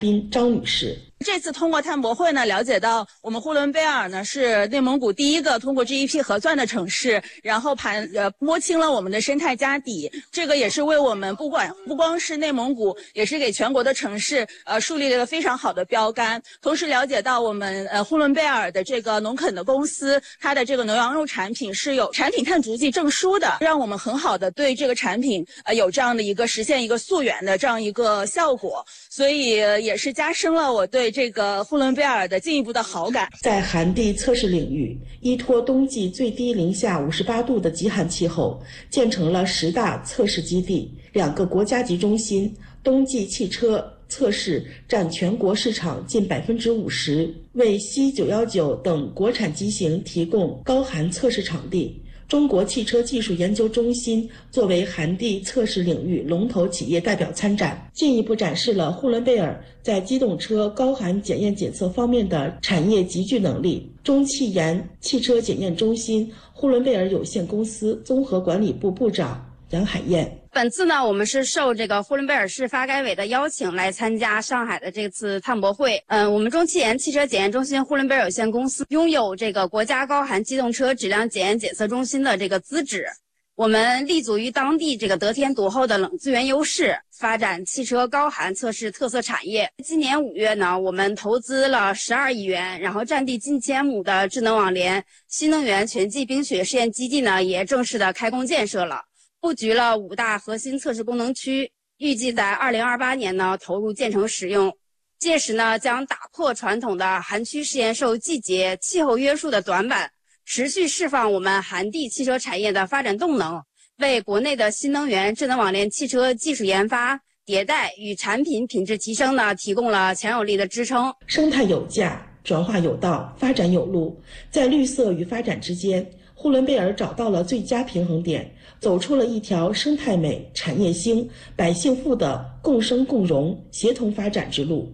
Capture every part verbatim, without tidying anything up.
宾张女士。 这次通过碳博会呢，了解到我们呼伦贝尔呢是内蒙古第一个通过 G E P 核算的城市，然后盘呃摸清了我们的生态家底，这个也是为我们不管不光是内蒙古，也是给全国的城市呃树立了一个非常好的标杆。同时了解到我们呃呼伦贝尔的这个农垦的公司，它的这个牛羊肉产品是有产品碳足迹证书的，让我们很好的对这个产品呃有这样的一个实现一个溯源的这样一个效果，所以呃也是加深了我对这个呼伦贝尔的进一步的好感。 在寒地测试领域，依托冬季最低零下五十八度的极寒气候，建成了十大测试基地，两个国家级中心，冬季汽车测试占全国市场近百分之五十，为 C 九一九等国产机型提供高寒测试场地。中国汽车技术研究中心作为寒地测试领域龙头企业代表参展，进一步展示了呼伦贝尔在机动车高寒检验检测方面的产业集聚能力。中汽研汽车检验中心呼伦贝尔有限公司综合管理部部长杨海燕。 本次呢，我们是受这个呼伦贝尔市发改委的邀请来参加上海的这次碳博会。嗯，我们中汽研汽车检验中心呼伦贝尔有限公司拥有这个国家高寒机动车质量检验检测中心的这个资质。我们立足于当地这个得天独厚的冷资源优势，发展汽车高寒测试特色产业。今年五月呢，我们投资了十二亿元，然后占地近千亩的智能网联新能源全季冰雪试验基地呢，也正式的开工建设了。布局了五大核心测试功能区，预计在二零二八年呢投入建成使用。届时呢，将打破传统的寒区试验受季节、气候约束的短板，持续释放我们寒地汽车产业的发展动能，为国内的新能源智能网联汽车技术研发、迭代与产品品质提升呢，提供了强有力的支撑。 生态有价，转化有道，发展有路。在绿色与发展之间，呼伦贝尔找到了最佳平衡点，走出了一条生态美、产业兴、百姓富的共生共荣、协同发展之路。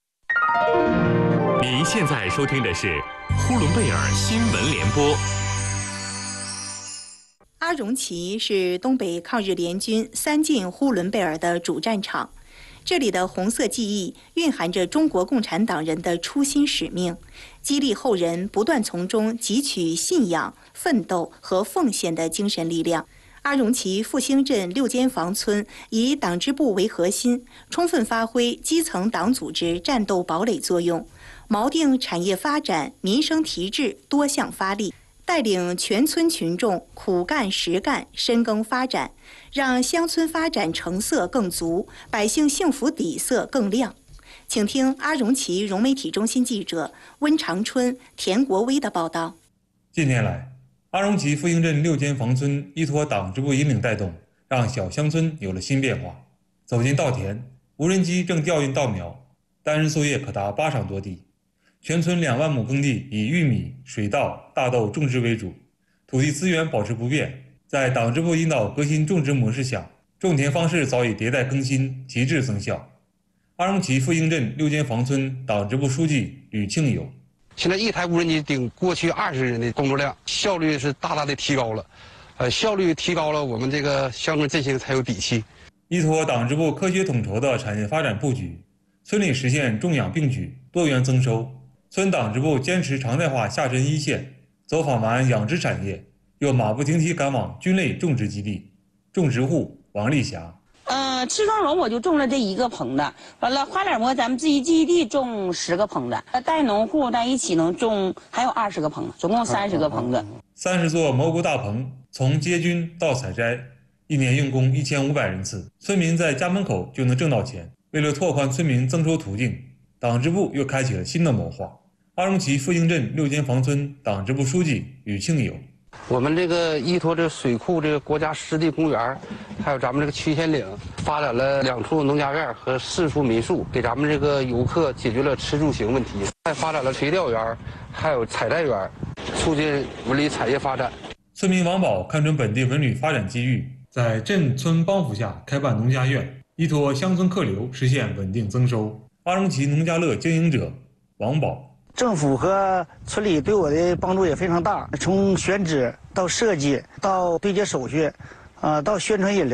您现在收听的是呼伦贝尔新闻联播。 阿荣旗是东北抗日联军三进呼伦贝尔的主战场，这里的红色记忆蕴含着中国共产党人的初心使命，激励后人不断从中汲取信仰、奋斗和奉献的精神力量。阿荣旗复兴镇六间房村以党支部为核心，充分发挥基层党组织战斗堡垒作用，锚定产业发展、民生提质多项发力，带领全村群众苦干实干、深耕发展，让乡村发展成色更足，百姓幸福底色更亮。请听阿荣旗融媒体中心记者温长春、田国威的报道。 近年来，阿荣旗复兴镇六间房村依托党支部引领带动，让小乡村有了新变化。走进稻田，无人机正调运稻苗，单日作业可达八场多地。全村两万亩耕地以玉米、水稻、大豆种植为主，土地资源保持不变。在党支部引导革新种植模式下，种田方式早已迭代更新，提质增效。阿荣旗复兴镇六间房村党支部书记吕庆友： 现在一台无人机顶过去二十人的工作量，效率是大大的提高了。呃，效率提高了，我们这个乡村振兴才有底气。 依托党支部科学统筹的产业发展布局，村里实现种养并举、多元增收。村党支部坚持常态化下沉一线，走访完养殖产业，又马不停蹄赶往菌类种植基地。种植户王丽霞： 呃，赤双龙我就种了这一个棚子，完了花脸馍咱们自己基地种十个棚子，带农户在一起能种还有二十个棚，总共三十个棚子。 三十座蘑菇大棚，从接菌到采摘，一年用工一千五百人次，村民在家门口就能挣到钱。为了拓宽村民增收途径，党支部又开启了新的谋划。阿荣旗复兴镇六间房村党支部书记吕庆友： 我们这个依托这水库、这个国家湿地公园，还有咱们这个曲线岭，发展了两处农家院和四处民宿，给咱们这个游客解决了吃住行问题。还发展了垂钓园，还有采摘园，促进文旅产业发展。 村民王宝看准本地文旅发展机遇，在镇村帮扶下开办农家院，依托乡村客流实现稳定增收。阿荣旗农家乐经营者王宝： 政府和村里对我的帮助也非常大，从选址到设计到对接手续，呃，到宣传引流，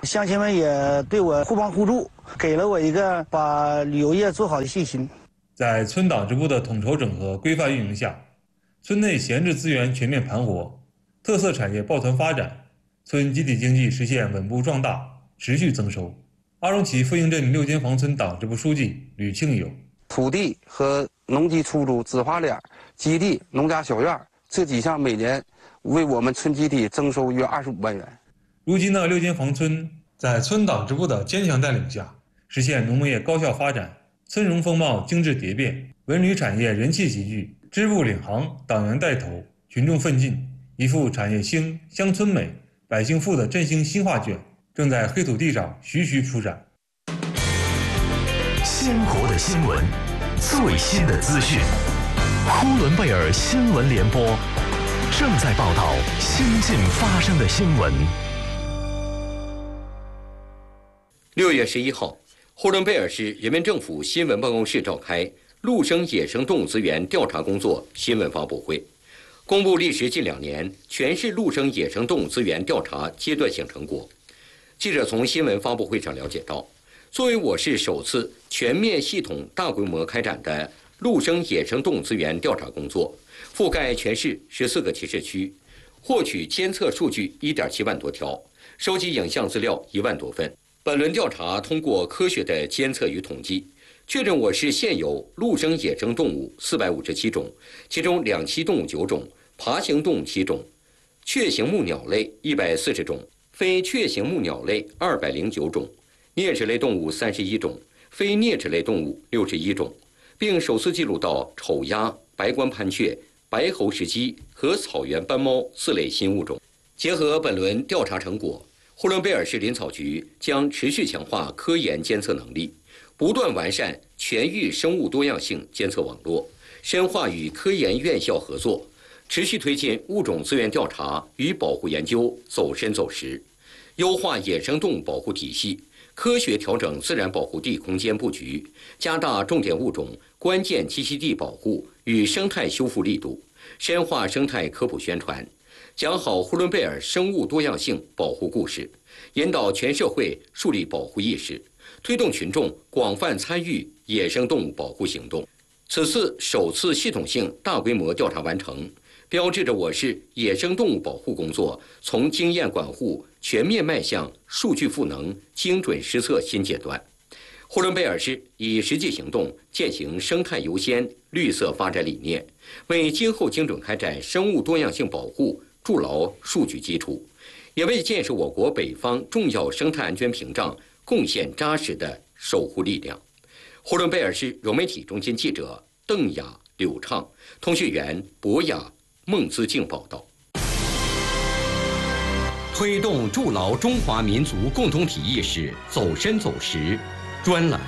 乡亲们也对我互帮互助，给了我一个把旅游业做好的信心。 在村党支部的统筹整合、规范运营下，村内闲置资源全面盘活，特色产业抱团发展，村集体经济实现稳步壮大，持续增收。阿荣旗富营镇六间房村党支部书记吕庆友： 土地和农机出租、紫花脸、基地、农家小院这几项每年为我们村集体增收约二十五万元。 如今的六间房村在村党支部的坚强带领下，实现农牧业高效发展，村容风貌精致蝶变，文旅产业人气集聚，支部领航，党员带头，群众奋进，一幅产业兴、乡村美、百姓富的振兴新画卷正在黑土地上徐徐铺展。 鲜活的新闻，最新的资讯，呼伦贝尔新闻联播正在报道新近发生的新闻。 六月十一号，呼伦贝尔市人民政府新闻办公室召开陆生野生动物资源调查工作新闻发布会，公布历时近两年全市陆生野生动物资源调查阶段性成果。记者从新闻发布会上了解到，作为我市首次全面系统大规模开展的陆生野生动物资源调查工作，覆盖全市十四个提示区，获取监测数据一点七万多条，收集影像资料一万多份。本轮调查通过科学的监测与统计，确认我市现有陆生野生动物四百五十七种，其中两栖动物九种，爬行动物七种，雀形目鸟类一百四十种，非雀形目鸟类二百零九种，啮齿类动物三十一种，非啮齿类动物六十一种，并首次记录到丑鸭、白冠攀雀、白喉石鸡和草原斑猫四类新物种。结合本轮调查成果，呼伦贝尔市林草局将持续强化科研监测能力，不断完善全域生物多样性监测网络，深化与科研院校合作，持续推进物种资源调查与保护研究走深走实，优化野生动物保护体系，科学调整自然保护地空间布局，加大重点物种、关键栖息地保护与生态修复力度，深化生态科普宣传，讲好呼伦贝尔生物多样性保护故事，引导全社会树立保护意识，推动群众广泛参与野生动物保护行动。此次首次系统性大规模调查完成，标志着我市野生动物保护工作从经验管护全面迈向数据赋能、精准施策新阶段。呼伦贝尔市以实际行动践行生态优先、绿色发展理念，为今后精准开展生物多样性保护筑牢数据基础，也为建设我国北方重要生态安全屏障贡献扎实的守护力量。呼伦贝尔市融媒体中心记者邓雅、柳畅，通讯员博雅、孟姿静报道。推动筑牢中华民族共同体意识走深走实专栏。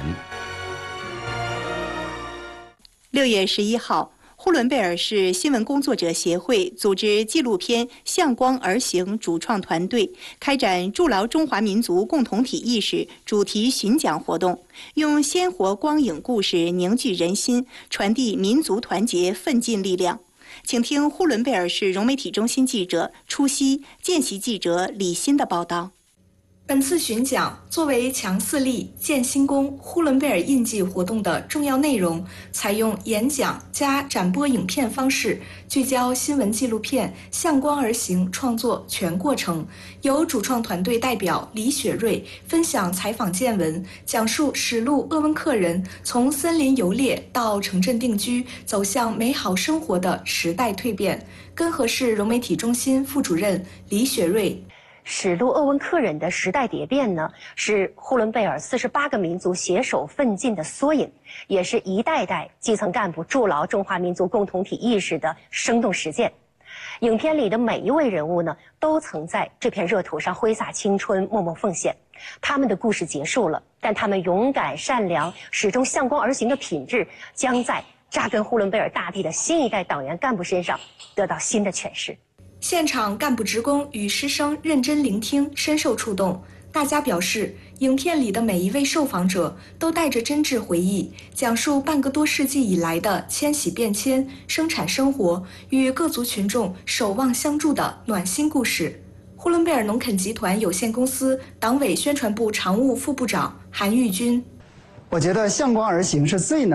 六月十一号，呼伦贝尔市新闻工作者协会组织纪录片《向光而行》主创团队开展筑牢中华民族共同体意识主题巡讲活动，用鲜活光影故事凝聚人心，传递民族团结奋进力量。请听呼伦贝尔市融媒体中心记者初熙、见习记者李欣的报道。 本次巡讲作为强四力、建新功、呼伦贝尔印记活动的重要内容，采用演讲加展播影片方式，聚焦新闻纪录片《向光而行》创作全过程，由主创团队代表李雪瑞分享采访见闻，讲述史路鄂温克人从森林游猎到城镇定居，走向美好生活的时代蜕变。根河市融媒体中心副主任李雪瑞。 史路鄂温克人的时代蝶变呢，是呼伦贝尔四十八个民族携手奋进的缩影，也是一代代基层干部筑牢中华民族共同体意识的生动实践。影片里的每一位人物呢，都曾在这片热土上挥洒青春，默默奉献。他们的故事结束了，但他们勇敢、善良、始终向光而行的品质，将在扎根呼伦贝尔大地的新一代党员干部身上得到新的诠释。 现场干部职工与师生认真聆听，深受触动。大家表示，影片里的每一位受访者都带着真挚回忆，讲述半个多世纪以来的迁徙变迁、生产生活与各族群众守望相助的暖心故事。 呼伦贝尔农垦集团有限公司党委宣传部常务副部长韩玉军。 我觉得向光而行是最能